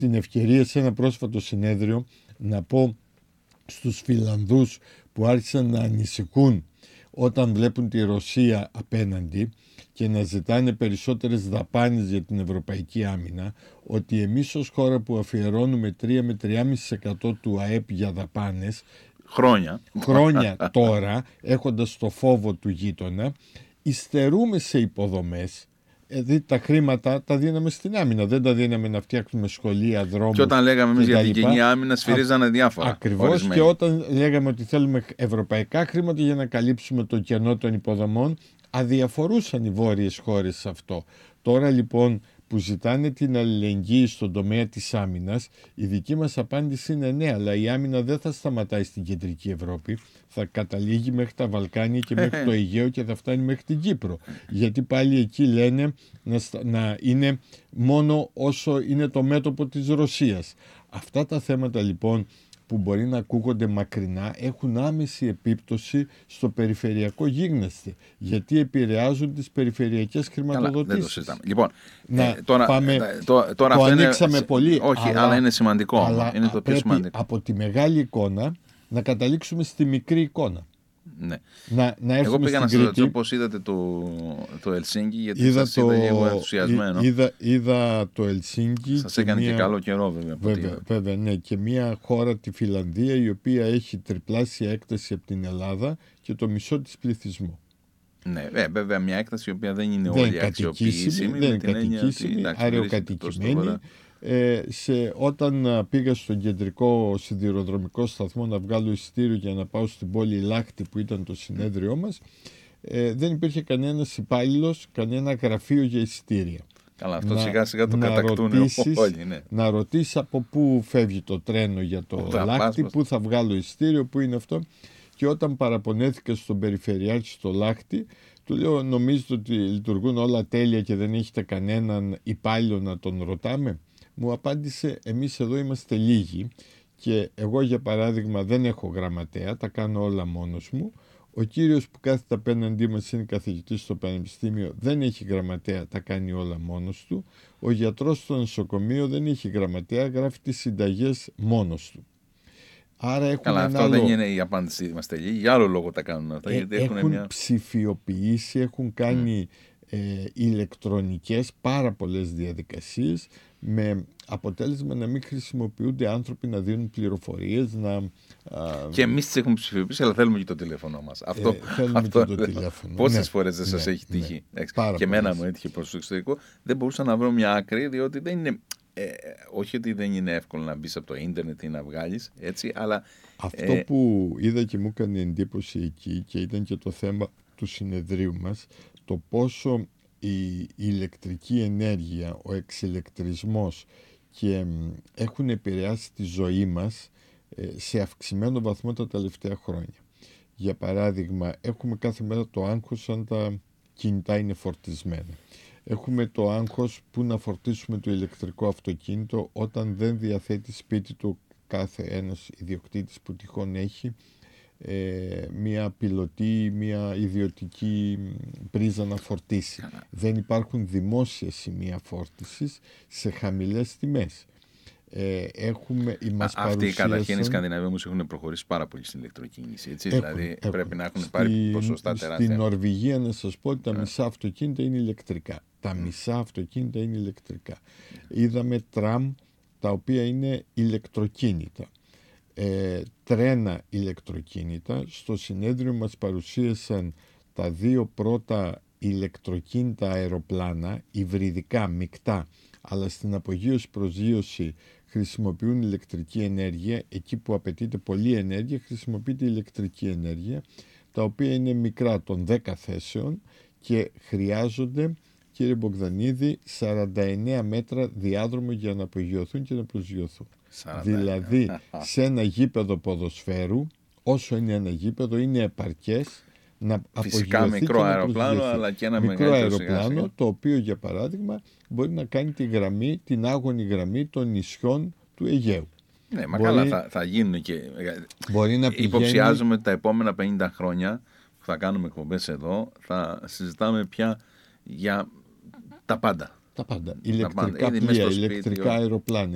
την ευκαιρία σε ένα πρόσφατο συνέδριο να πω στους Φιλανδούς που άρχισαν να ανησυχούν όταν βλέπουν τη Ρωσία απέναντι και να ζητάνε περισσότερες δαπάνες για την ευρωπαϊκή άμυνα, ότι εμείς ως χώρα που αφιερώνουμε 3 με 3,5% του ΑΕΠ για δαπάνες χρόνια τώρα, έχοντας το φόβο του γείτονα, υστερούμε σε υποδομές. Δηλαδή τα χρήματα τα δίναμε στην άμυνα, δεν τα δίναμε να φτιάξουμε σχολεία, δρόμους. Και όταν λέγαμε εμείς για την κοινή άμυνα, σφυρίζανε διάφορα. Ακριβώς, ορισμένοι. και όταν λέγαμε ότι θέλουμε ευρωπαϊκά χρήματα για να καλύψουμε το κενό των υποδομών, αδιαφορούσαν οι βόρειες χώρες σε αυτό. Τώρα λοιπόν που ζητάνε την αλληλεγγύη στον τομέα της άμυνας, η δική μας απάντηση είναι ναι, αλλά η άμυνα δεν θα σταματάει στην κεντρική Ευρώπη, θα καταλήγει μέχρι τα Βαλκάνια και μέχρι το Αιγαίο και θα φτάνει μέχρι την Κύπρο. Γιατί πάλι εκεί λένε να είναι μόνο όσο είναι το μέτωπο της Ρωσίας. Αυτά τα θέματα λοιπόν που μπορεί να ακούγονται μακρινά έχουν άμεση επίπτωση στο περιφερειακό γίγνεσθε, γιατί επηρεάζουν τις περιφερειακές χρηματοδοτήσεις. Δεν το συζητάμε. Λοιπόν, τώρα το ανοίξαμε πολύ. Όχι, αλλά είναι σημαντικό. Αλλά είναι το πιο σημαντικό. Από τη μεγάλη εικόνα να καταλήξουμε στη μικρή εικόνα. Ναι. Να Εγώ πήγα να σας Κρήτη. ρωτήσω πώς είδατε το Ελσίνκι, γιατί σας είδα λίγο ενθουσιασμένο. Είδα το Ελσίνκι. Σας έκανε και καλό καιρό βέβαια, ναι, και μια χώρα, τη Φιλανδία, η οποία έχει τριπλάσια έκταση από την Ελλάδα και το μισό της πληθυσμού. Ναι, βέβαια μια έκταση η οποία δεν είναι όλη αξιοποιήσιμη. Δεν είναι κατοικήσιμη, αεροκατοικημένη. Όταν πήγα στον κεντρικό σιδηροδρομικό σταθμό να βγάλω εισιτήριο για να πάω στην πόλη Λάχτη που ήταν το συνέδριό μας, δεν υπήρχε κανένας υπάλληλος, κανένα γραφείο για εισιτήρια. Καλά, αυτό σιγά σιγά το κατακτούν όλοι. Ναι. Να ρωτήσεις από πού φεύγει το τρένο για το Λάχτη, πού θα βγάλω εισιτήριο, πού είναι αυτό. Και όταν παραπονέθηκα στον Περιφερειάρχη στο Λάχτη, του λέω: νομίζετε ότι λειτουργούν όλα τέλεια και δεν έχετε κανέναν υπάλληλο να τον ρωτάμε? Μου απάντησε: εμείς εδώ είμαστε λίγοι και εγώ για παράδειγμα δεν έχω γραμματέα, τα κάνω όλα μόνος μου. Ο κύριος που κάθεται απέναντί μας είναι καθηγητής στο πανεπιστήμιο, δεν έχει γραμματέα, τα κάνει όλα μόνος του. Ο γιατρός στο νοσοκομείο δεν έχει γραμματέα, γράφει τις συνταγές μόνος του. Άρα καλά, αυτό δεν είναι η απάντηση. Είμαστε λίγοι. Για άλλο λόγο τα κάνουν αυτά. Γιατί έχουν ψηφιοποιήσει, έχουν κάνει ηλεκτρονικές πάρα πολλές διαδικασίες, με αποτέλεσμα να μην χρησιμοποιούνται άνθρωποι να δίνουν πληροφορίες. Και εμείς τις έχουμε ψηφιοποιήσει, αλλά θέλουμε και το τηλέφωνο μας. Θέλουμε και το τηλέφωνο. Πόσες φορές δεν σας έχει τύχει? Και εμένα μου έτυχε προς το εξωτερικό. Δεν μπορούσα να βρω μια άκρη, διότι δεν είναι. Όχι ότι δεν είναι εύκολο να μπεις από το ίντερνετ ή να βγάλεις, έτσι, αλλά. Αυτό που είδα και μου έκανε εντύπωση εκεί, και ήταν και το θέμα του συνεδρίου μας, το πόσο η ηλεκτρική ενέργεια, ο εξηλεκτρισμός και έχουν επηρεάσει τη ζωή μας σε αυξημένο βαθμό τα τελευταία χρόνια. Για παράδειγμα, έχουμε κάθε μέρα το άγχος αν τα κινητά είναι φορτισμένα. Έχουμε το άγχος που να φορτίσουμε το ηλεκτρικό αυτοκίνητο όταν δεν διαθέτει σπίτι του κάθε ένας ιδιοκτήτης που τυχόν έχει μια πιλωτή, μια ιδιωτική πρίζα να φορτίσει. Δεν υπάρχουν δημόσια σημεία φόρτισης σε χαμηλές τιμές. Αυτοί οι καταρχήν Σκανδιναβοί όμως έχουν προχωρήσει πάρα πολύ στην ηλεκτροκίνηση. Έτσι, δηλαδή πρέπει να έχουν πάρει ποσοστά τεράστια. Στην Νορβηγία, να σας πω ότι τα μισά αυτοκίνητα είναι ηλεκτρικά. Τα μισά αυτοκίνητα είναι ηλεκτρικά. Είδαμε τραμ τα οποία είναι ηλεκτροκίνητα. Τρένα ηλεκτροκίνητα. Στο συνέδριο μας παρουσίασαν τα 2 πρώτα ηλεκτροκίνητα αεροπλάνα, υβριδικά, μεικτά, αλλά στην απογείωση προσγείωση χρησιμοποιούν ηλεκτρική ενέργεια. Εκεί που απαιτείται πολλή ενέργεια χρησιμοποιείται ηλεκτρική ενέργεια, τα οποία είναι μικρά, των 10 θέσεων, και χρειάζονται, κύριε Μπογδανίδη, 49 μέτρα διάδρομο για να απογειωθούν και να προσγειωθούν. Δηλαδή σε ένα γήπεδο ποδοσφαίρου, όσο είναι ένα γήπεδο, είναι επαρκές να φυσικά μικρό αεροπλάνο, αλλά και ένα μικρό αεροπλάνο, το οποίο για παράδειγμα μπορεί να κάνει τη γραμμή, την άγωνη γραμμή των νησιών του Αιγαίου. Ναι, μα καλά, θα γίνουν και. Μπορεί να υποψιάζομαι ότι τα επόμενα 50 χρόνια που θα κάνουμε εκπομπές εδώ, θα συζητάμε πια για τα πάντα. Τα πάντα. Ηλεκτρικά πλοία, ηλεκτρικά αεροπλάνα.